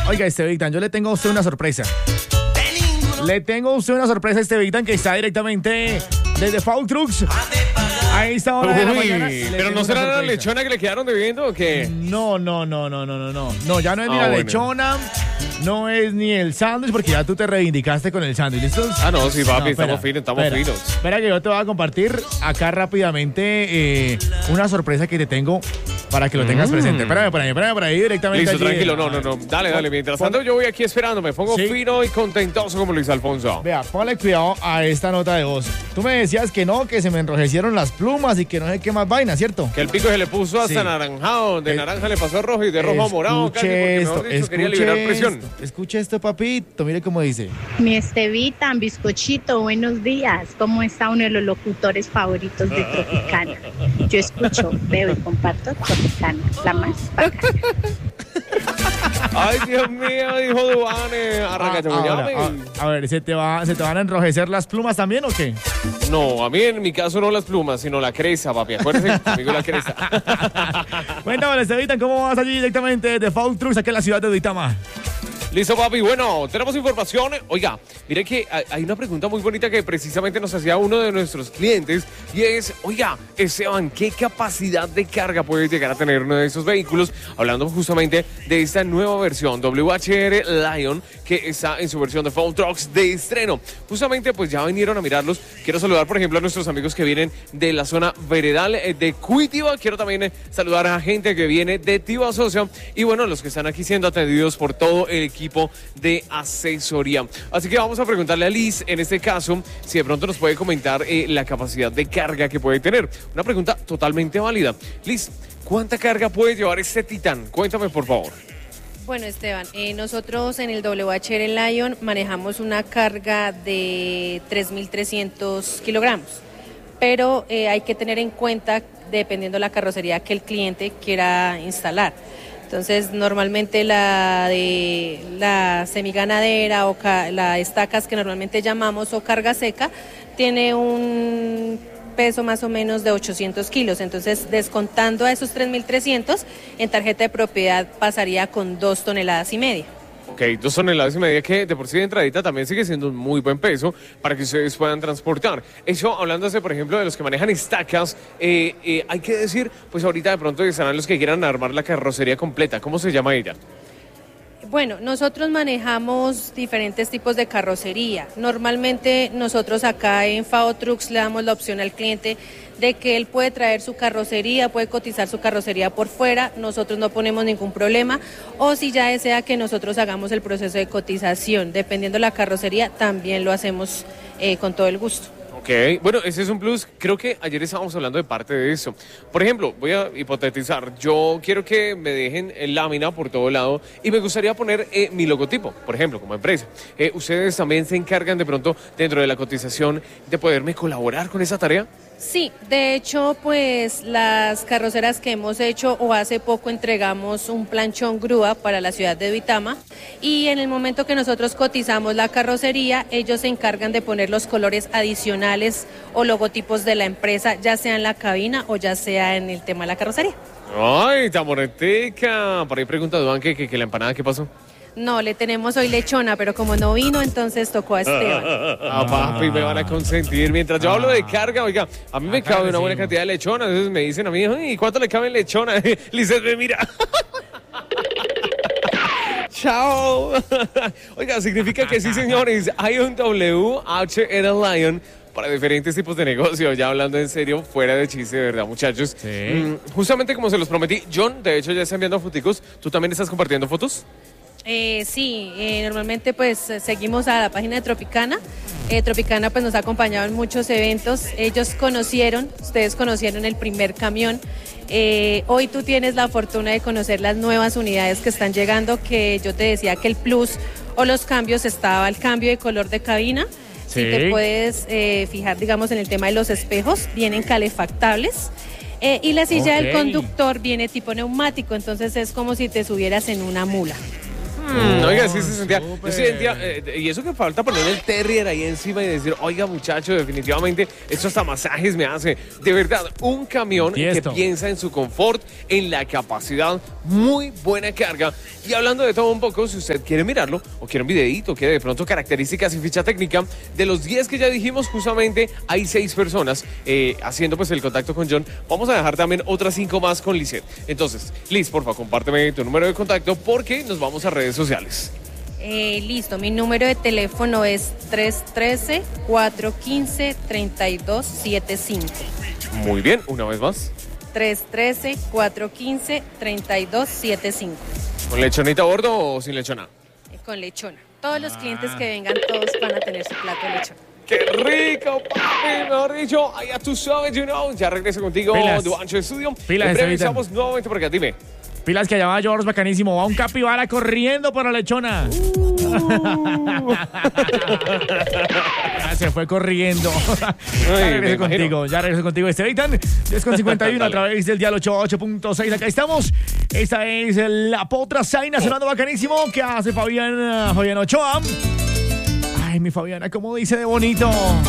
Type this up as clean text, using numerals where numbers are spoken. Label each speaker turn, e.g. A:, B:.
A: Oiga, Estevitan, yo le tengo a usted una sorpresa. Le tengo a usted una sorpresa, Estevitan, que está directamente desde Foul Trucks. A esta hora de la mañana.
B: ¿Pero no será la lechona que le quedaron debiendo o qué?
A: No, ya no es ni la lechona, no es ni el sándwich, porque ya tú te reivindicaste con el sándwich, ¿listos?
B: No, sí, papi, estamos finos.
A: Espera que yo te voy a compartir acá rápidamente una sorpresa que te tengo para que lo tengas presente. Espérame por ahí directamente.
B: Listo,
A: allí.
B: tranquilo, no. Dale. Mientras tanto, yo voy aquí esperando. Me pongo fino y contentoso como Luis Alfonso.
A: Vea, ponle cuidado a esta nota de voz. Tú me decías que no, que se me enrojecieron las plumas y que no sé qué más vaina, ¿cierto?
B: Que el pico se le puso hasta anaranjado. De naranja le pasó a rojo y de rojo a morado. Casi porque, mejor dicho, quería liberar presión.
A: Escuche esto, papito. Mire cómo dice.
C: Mi Estevitan, bizcochito, buenos días. ¿Cómo está uno de los locutores favoritos de Tropicana? Yo escucho, veo y comparto Tropicana, la más bacana.
B: Ay, Dios mío, dijo Duvane. Arráncate,
A: a ver, ¿se te van a enrojecer las plumas también o qué?
B: No, a mí en mi caso no las plumas, sino la cresta, papi. Acuérdense conmigo la cresta.
A: Cuéntame, Estevitan, ¿cómo vas allí directamente de Foul Trucks aquí en la ciudad de Duitama?
B: Listo, papi. Bueno, tenemos información. Oiga, mire que hay una pregunta muy bonita que precisamente nos hacía uno de nuestros clientes y es, oiga, Esteban, ¿qué capacidad de carga puede llegar a tener uno de esos vehículos? Hablando justamente de esta nueva versión WHR Lion que está en su versión de Foul Trucks de estreno. Justamente, pues ya vinieron a mirarlos. Quiero saludar, por ejemplo, a nuestros amigos que vienen de la zona veredal de Cuitiba. Quiero también saludar a gente que viene de Tiba Socia y bueno, los que están aquí siendo atendidos por todo el equipo de asesoría. Así que vamos a preguntarle a Liz, en este caso, si de pronto nos puede comentar la capacidad de carga que puede tener. Una pregunta totalmente válida. Liz, ¿cuánta carga puede llevar este Titán? Cuéntame, por favor.
D: Bueno, Esteban, nosotros en el WHR Lion manejamos una carga de 3.300 kilogramos, pero hay que tener en cuenta, dependiendo de la carrocería que el cliente quiera instalar. Entonces, normalmente la de la semiganadera o la estacas que normalmente llamamos o carga seca tiene un peso más o menos de 800 kilos. Entonces, descontando a esos 3.300, en tarjeta de propiedad pasaría con 2,5 toneladas.
B: Ok, 2,5 toneladas que de por sí de entradita también sigue siendo un muy buen peso para que ustedes puedan transportar. Eso, hablándose, por ejemplo, de los que manejan estacas, hay que decir, pues ahorita de pronto estarán los que quieran armar la carrocería completa. ¿Cómo se llama ella?
D: Bueno, nosotros manejamos diferentes tipos de carrocería. Normalmente nosotros acá en FAO Trucks le damos la opción al cliente de que él puede traer su carrocería, puede cotizar su carrocería por fuera, nosotros no ponemos ningún problema, o si ya desea que nosotros hagamos el proceso de cotización, dependiendo de la carrocería, también lo hacemos con todo el gusto.
B: Ok, bueno, ese es un plus. Creo que ayer estábamos hablando de parte de eso. Por ejemplo, voy a hipotetizar. Yo quiero que me dejen lámina por todo lado y me gustaría poner mi logotipo, por ejemplo, como empresa. ¿Ustedes también se encargan de pronto, dentro de la cotización, de poderme colaborar con esa tarea?
D: Sí, de hecho, pues las carroceras que hemos hecho o hace poco entregamos un planchón grúa para la ciudad de Duitama y en el momento que nosotros cotizamos la carrocería, ellos se encargan de poner los colores adicionales o logotipos de la empresa, ya sea en la cabina o ya sea en el tema de la carrocería.
B: Ay, tamoreteca. Por ahí pregunta Duan que la empanada, ¿qué pasó?
D: No, le tenemos hoy lechona, pero como no vino, entonces tocó a Esteban.
B: Papi, me van a consentir. Mientras yo hablo de carga, oiga, a mí me cabe una buena cantidad de lechona. Entonces me dicen a mí, ¿y cuánto le cabe en lechona? Lizeth me mira. Chao. Oiga, significa que sí, señores, hay un WHR Lion para diferentes tipos de negocios, ya hablando en serio, fuera de chiste, de verdad, muchachos. Sí. Justamente como se los prometí, John, de hecho, ya está enviando foticos. ¿Tú también estás compartiendo fotos?
D: Sí, normalmente pues seguimos a la página de Tropicana. Tropicana pues nos ha acompañado en muchos eventos. Ustedes conocieron el primer camión. Hoy tú tienes la fortuna de conocer las nuevas unidades que están llegando, que yo te decía que el plus o los cambios estaba el cambio de color de cabina. Sí. Si te puedes fijar, digamos, en el tema de los espejos, vienen calefactables. Y la silla del conductor viene tipo neumático, entonces es como si te subieras en una mula.
B: Oiga, sí se sentía. Yo
A: súper.
B: sí sentía, y eso que falta poner el terrier ahí encima y decir, oiga, muchacho, definitivamente, esto hasta masajes me hace. De verdad, un camión
A: Tiesto.
B: que piensa en su confort, en la capacidad, muy buena carga. Y hablando de todo un poco, si usted quiere mirarlo, o quiere un videíto, quiere de pronto características y ficha técnica, de los 10 que ya dijimos, justamente hay 6 personas haciendo pues el contacto con John. Vamos a dejar también otras 5 más con Lizeth. Entonces, Liz, porfa, compárteme tu número de contacto porque nos vamos a redes sociales.
D: Listo, mi número de teléfono es 313-415-3275.
B: Muy bien, una vez más.
D: 313-415-3275.
B: ¿Con lechonita a bordo o sin lechona?
D: Con lechona. Todos los clientes que vengan, todos van a tener su plato de lechona.
B: ¡Qué rico, papi! Mejor dicho, ya tú sabes, ya regreso contigo,
A: Pilas.
B: Duancho Estudio.
A: Pilas,
B: En breve
A: Estevitan.
B: estamos nuevamente por acá, dime.
A: Pilas que allá va George bacanísimo. Va un capibara corriendo por la lechona. Ya se fue corriendo. Ya regreso contigo, Estevitan. 10:51 a través del dial 88.6. Acá estamos. Esta es la Potra Zaina sonando bacanísimo. ¿Qué hace Fabián Ochoa? Ay, mi Fabiana, ¿cómo dice de bonito?